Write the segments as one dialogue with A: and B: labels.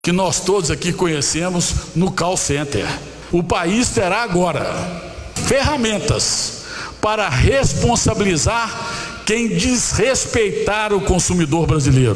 A: que nós todos aqui conhecemos no call center. O país terá agora ferramentas para responsabilizar quem desrespeitar o consumidor brasileiro.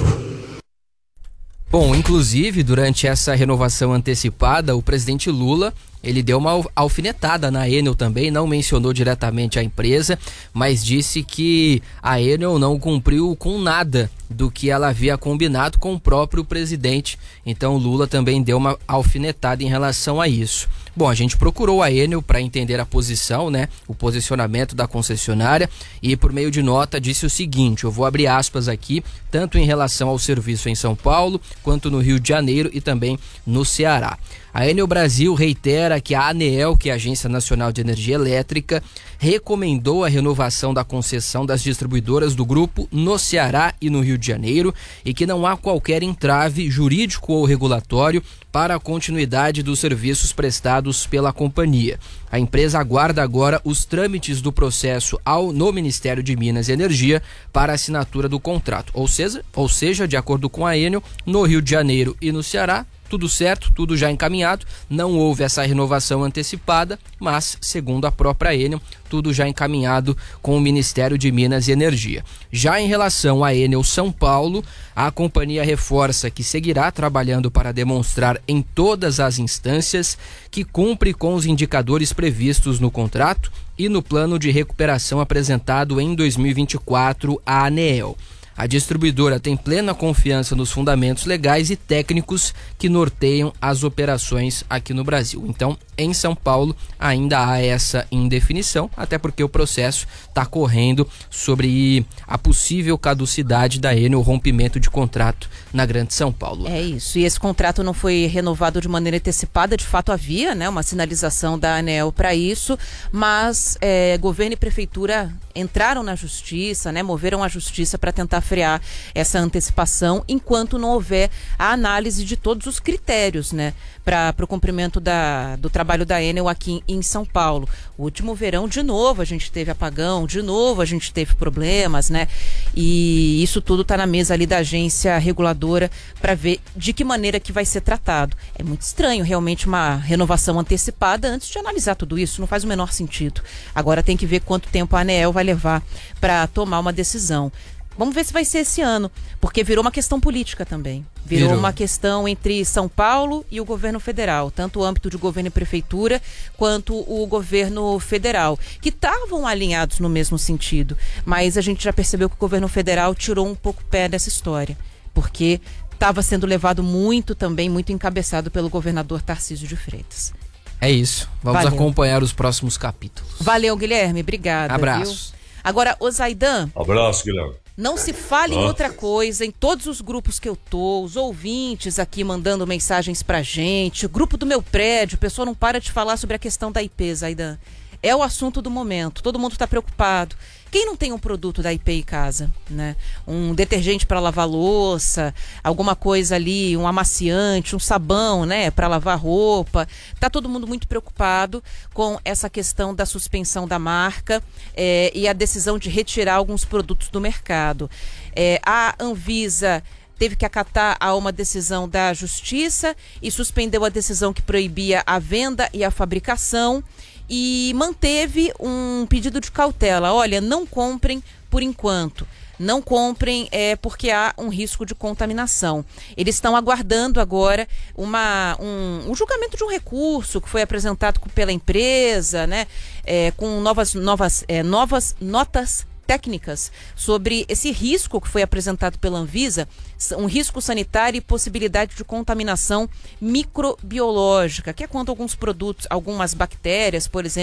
B: Bom, inclusive, durante essa renovação antecipada, o presidente Lula, ele deu uma alfinetada na Enel também, não mencionou diretamente a empresa, mas disse que a Enel não cumpriu com nada do que ela havia combinado com o próprio presidente. Então o Lula também deu uma alfinetada em relação a isso. Bom, a gente procurou a Enel para entender a posição, né, o posicionamento da concessionária, e por meio de nota disse o seguinte, eu vou abrir aspas aqui, tanto em relação ao serviço em São Paulo, quanto no Rio de Janeiro e também no Ceará. A Enel Brasil reitera que a ANEEL, que é a Agência Nacional de Energia Elétrica, recomendou a renovação da concessão das distribuidoras do grupo no Ceará e no Rio de Janeiro e que não há qualquer entrave jurídico ou regulatório para a continuidade dos serviços prestados pela companhia. A empresa aguarda agora os trâmites do processo no Ministério de Minas e Energia para a assinatura do contrato. Ou seja, de acordo com a Enel, no Rio de Janeiro e no Ceará, tudo certo, tudo já encaminhado, não houve essa renovação antecipada, mas, segundo a própria Enel, tudo já encaminhado com o Ministério de Minas e Energia. Já em relação à Enel São Paulo, a companhia reforça que seguirá trabalhando para demonstrar em todas as instâncias que cumpre com os indicadores previstos no contrato e no plano de recuperação apresentado em 2024 à ANEEL. A distribuidora tem plena confiança nos fundamentos legais e técnicos que norteiam as operações aqui no Brasil. Então, em São Paulo, ainda há essa indefinição, até porque o processo está correndo sobre a possível caducidade da Enel, o rompimento de contrato na Grande São Paulo.
C: É isso, e esse contrato não foi renovado de maneira antecipada, de fato havia, né, uma sinalização da ANEEL para isso, mas governo e prefeitura entraram na justiça, né, moveram a justiça para tentar frear essa antecipação, enquanto não houver a análise de todos os critérios, né, para o cumprimento do trabalho da Enel aqui em São Paulo. O último verão, de novo, a gente teve apagão, de novo a gente teve problemas, né, e isso tudo está na mesa ali da agência reguladora para ver de que maneira que vai ser tratado. É muito estranho realmente uma renovação antecipada antes de analisar tudo isso, não faz o menor sentido. Agora tem que ver quanto tempo a ANEEL vai levar para tomar uma decisão. Vamos ver se vai ser esse ano, porque virou uma questão política também. Virou uma questão entre São Paulo e o governo federal, tanto o âmbito de governo e prefeitura, quanto o governo federal, que estavam alinhados no mesmo sentido. Mas a gente já percebeu que o governo federal tirou um pouco o pé dessa história, porque estava sendo levado muito encabeçado pelo governador Tarcísio de Freitas.
B: É isso, vamos acompanhar os próximos capítulos.
C: Valeu, Guilherme, obrigada.
B: Abraço.
C: Viu? Agora, ô Zaidan.
D: Abraço, Guilherme.
C: Não se fale em outra coisa, em todos os grupos que eu tô, os ouvintes aqui mandando mensagens pra gente, o grupo do meu prédio, o pessoal não para de falar sobre a questão da IP, Zaidan. É o assunto do momento, todo mundo está preocupado. Quem não tem um produto da IP em casa, né? Um detergente para lavar louça, alguma coisa ali, um amaciante, um sabão, né, para lavar roupa. Tá todo mundo muito preocupado com essa questão da suspensão da marca e a decisão de retirar alguns produtos do mercado. A Anvisa teve que acatar a uma decisão da Justiça e suspendeu a decisão que proibia a venda e a fabricação e manteve um pedido de cautela. Olha, não comprem por enquanto. Não comprem porque há um risco de contaminação. Eles estão aguardando agora um julgamento de um recurso que foi apresentado pela empresa, né, com novas notas técnicas sobre esse risco que foi apresentado pela Anvisa, um risco sanitário e possibilidade de contaminação microbiológica, que é quando alguns produtos, algumas bactérias, por exemplo,